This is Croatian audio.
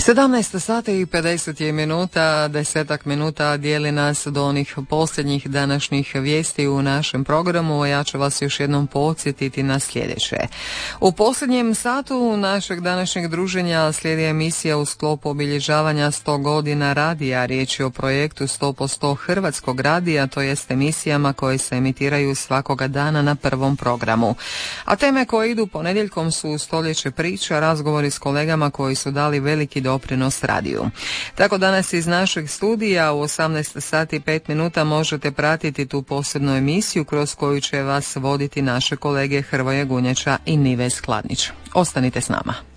17 sati i 50 minuta, 10 minuta dijeli nas do onih posljednjih današnjih vijesti u našem programu, a ja ću vas još jednom podsjetiti na sljedeće. U posljednjem satu našeg današnjeg druženja slijedi emisija u sklopu obilježavanja 100 godina radija. Riječ je o projektu 100% Hrvatskog radija, to jest emisijama koje se emitiraju svakoga dana na prvom programu. A teme koje idu ponedjeljkom su stoljeće priča, razgovori s kolegama koji su dali veliki doprinos radiju. Tako danas iz našeg studija u 18 sati i 5 minuta možete pratiti tu posebnu emisiju kroz koju će vas voditi naše kolege Hrvoje Gunjača i Nive Skladnić. Ostanite s nama.